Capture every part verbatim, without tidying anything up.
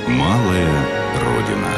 Малая Родина.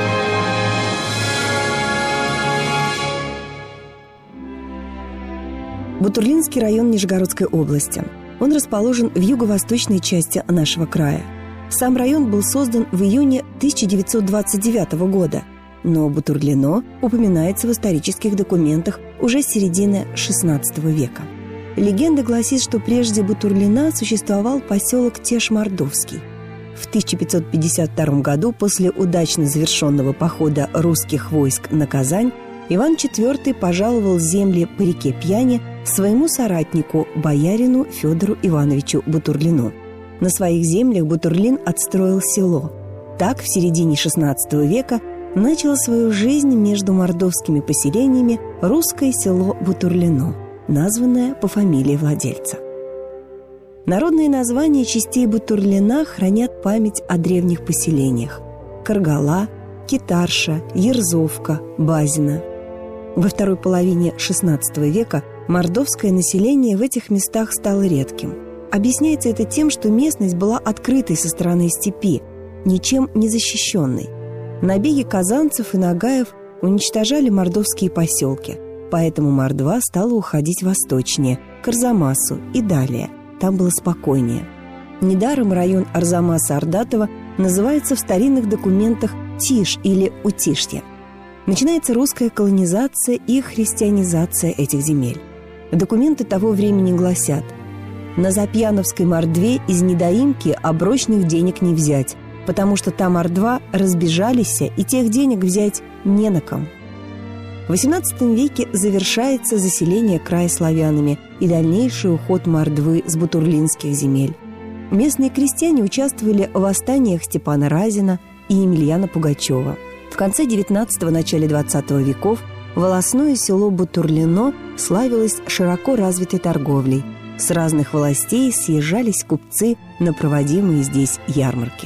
Бутурлинский район Нижегородской области. Он расположен в юго-восточной части нашего края. Сам район был создан в июне тысяча девятьсот двадцать девятого года, но Бутурлино упоминается в исторических документах уже с середины шестнадцатого века. Легенда гласит, что прежде Бутурлина существовал поселок Теж-Мордовский. В тысяча пятьсот пятьдесят втором году, после удачно завершенного похода русских войск на Казань, Иван четвёртый пожаловал земли по реке Пьяне своему соратнику, боярину Федору Ивановичу Бутурлину. На своих землях Бутурлин отстроил село. Так, в середине шестнадцатого века начало свою жизнь между мордовскими поселениями русское село Бутурлино, названное по фамилии владельца. Народные названия частей Бутурлина хранят память о древних поселениях: Каргала, Китарша, Ерзовка, Базина. Во второй половине шестнадцатого века мордовское население в этих местах стало редким. Объясняется это тем, что местность была открытой со стороны степи, ничем не защищенной. Набеги казанцев и нагаев уничтожали мордовские поселки, поэтому Мордва стала уходить восточнее, к Арзамасу и далее. Там было спокойнее. Недаром район Арзамаса-Ордатова называется в старинных документах Тиш или Утишье. Начинается русская колонизация и христианизация этих земель. Документы того времени гласят: на Запьяновской Мордве из недоимки оброчных денег не взять, потому что там мордва разбежались, и тех денег взять не на ком. В восемнадцатом веке завершается заселение края славянами и дальнейший уход Мордвы с бутурлинских земель. Местные крестьяне участвовали в восстаниях Степана Разина и Емельяна Пугачева. В конце девятнадцатого – начале двадцатого веков волостное село Бутурлино славилось широко развитой торговлей. С разных властей съезжались купцы на проводимые здесь ярмарки.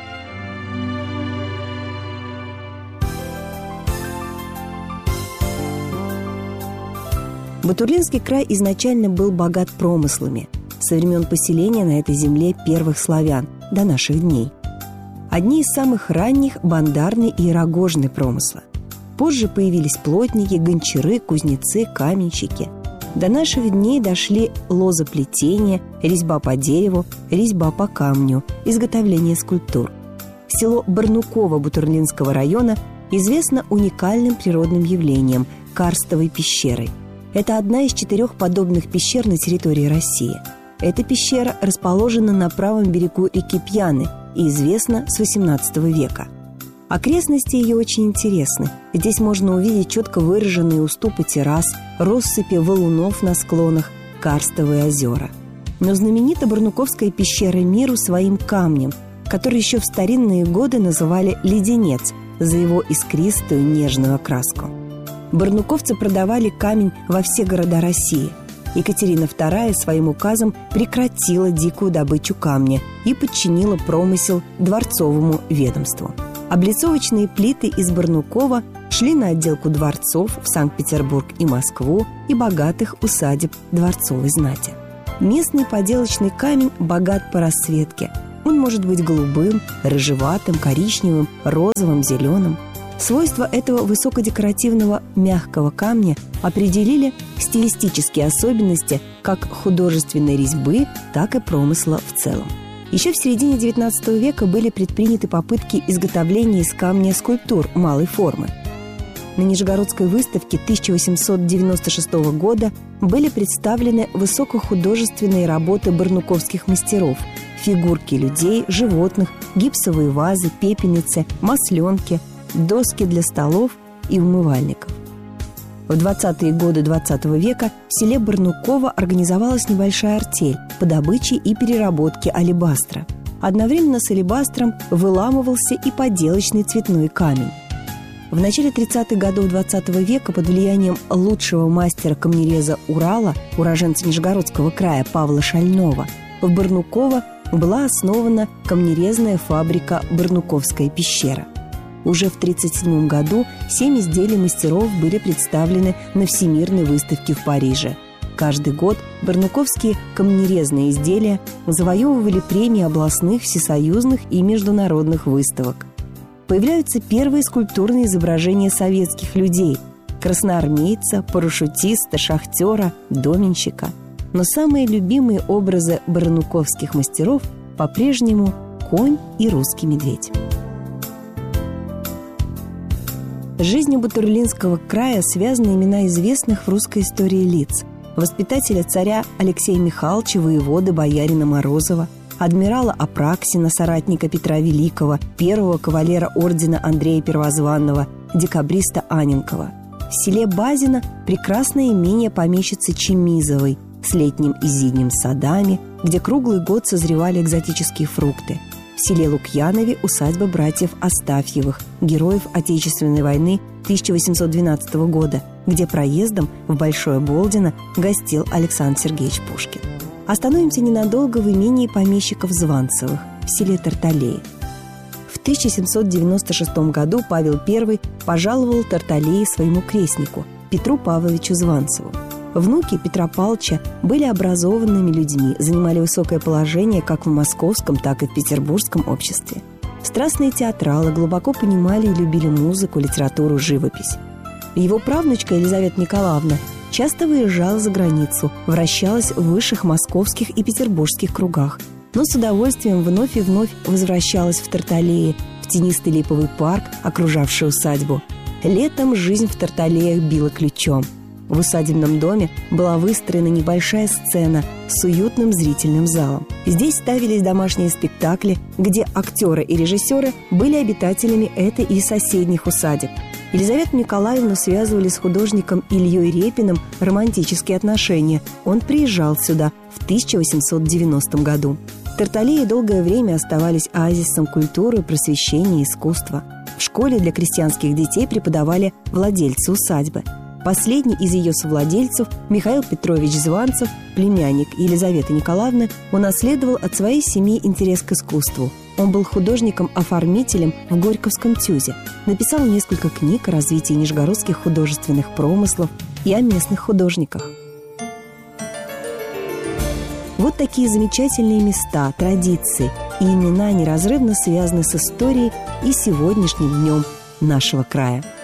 Бутурлинский край изначально был богат промыслами со времен поселения на этой земле первых славян до наших дней. Одни из самых ранних – бандарный и рогожный промыслы. Позже появились плотники, гончары, кузнецы, каменщики. До наших дней дошли лозоплетение, резьба по дереву, резьба по камню, изготовление скульптур. Село Барнуково Бутурлинского района известно уникальным природным явлением – карстовой пещерой. Это одна из четырех подобных пещер на территории России. Эта пещера расположена на правом берегу реки Пьяны и известна с восемнадцатого века. Окрестности ее очень интересны. Здесь можно увидеть четко выраженные уступы террас, россыпи валунов на склонах, карстовые озера. Но знаменита Барнуковская пещера миру своим камнем, который еще в старинные годы называли «леденец» за его искристую нежную окраску. Барнуковцы продавали камень во все города России. Екатерина вторая своим указом прекратила дикую добычу камня и подчинила промысел дворцовому ведомству. Облицовочные плиты из Барнукова шли на отделку дворцов в Санкт-Петербург и Москву и богатых усадеб дворцовой знати. Местный поделочный камень богат по расцветке. Он может быть голубым, рыжеватым, коричневым, розовым, зеленым. Свойства этого высокодекоративного мягкого камня определили стилистические особенности как художественной резьбы, так и промысла в целом. Еще в середине девятнадцатого века были предприняты попытки изготовления из камня скульптур малой формы. На Нижегородской выставке тысяча восемьсот девяносто шестого года были представлены высокохудожественные работы барнуковских мастеров: фигурки людей, животных, гипсовые вазы, пепельницы, масленки, доски для столов и умывальников. В двадцатые годы двадцатого века в селе Барнуково организовалась небольшая артель по добыче и переработке алебастра. Одновременно с алебастром выламывался и поделочный цветной камень. В начале тридцатых годов двадцатого века под влиянием лучшего мастера-камнереза Урала, уроженца Нижегородского края Павла Шального, в Барнуково была основана камнерезная фабрика «Барнуковская пещера». Уже в тысяча девятьсот тридцать седьмом году семь изделий мастеров были представлены на Всемирной выставке в Париже. Каждый год барнуковские камнерезные изделия завоевывали премии областных, всесоюзных и международных выставок. Появляются первые скульптурные изображения советских людей – красноармейца, парашютиста, шахтера, доменщика. Но самые любимые образы барнуковских мастеров по-прежнему конь и русский медведь. С жизнью Бутурлинского края связаны имена известных в русской истории лиц: воспитателя царя Алексея Михайловича, воеводы боярина Морозова, адмирала Апраксина, соратника Петра Великого, первого кавалера ордена Андрея Первозванного, декабриста Анненкова. В селе Базино прекрасное имение помещицы Чемизовой с летним и зимним садами, где круглый год созревали экзотические фрукты. В селе Лукьянове усадьба братьев Астафьевых, героев Отечественной войны тысяча восемьсот двенадцатого года, где проездом в Большое Болдино гостил Александр Сергеевич Пушкин. Остановимся ненадолго в имении помещиков Званцевых в селе Тарталеи. В тысяча семьсот девяносто шестом году Павел Первый пожаловал Тарталеи своему крестнику Петру Павловичу Званцеву. Внуки Петра Павловича были образованными людьми, занимали высокое положение как в московском, так и в петербургском обществе. Страстные театралы глубоко понимали и любили музыку, литературу, живопись. Его правнучка Елизавета Николаевна часто выезжала за границу, вращалась в высших московских и петербургских кругах, но с удовольствием вновь и вновь возвращалась в Тарталеи, в тенистый липовый парк, окружавший усадьбу. Летом жизнь в Тарталеях била ключом. В усадебном доме была выстроена небольшая сцена с уютным зрительным залом. Здесь ставились домашние спектакли, где актеры и режиссеры были обитателями этой и соседних усадеб. Елизавету Николаевну связывали с художником Ильей Репиным романтические отношения. Он приезжал сюда в тысяча восемьсот девяностом году. Тарталеи долгое время оставались оазисом культуры, просвещения и искусства. В школе для крестьянских детей преподавали владельцы усадьбы. Последний из ее совладельцев, Михаил Петрович Званцев, племянник Елизаветы Николаевны, унаследовал от своей семьи интерес к искусству. Он был художником-оформителем в Горьковском ТЮЗе, написал несколько книг о развитии нижегородских художественных промыслов и о местных художниках. Вот такие замечательные места, традиции и имена неразрывно связаны с историей и сегодняшним днем нашего края.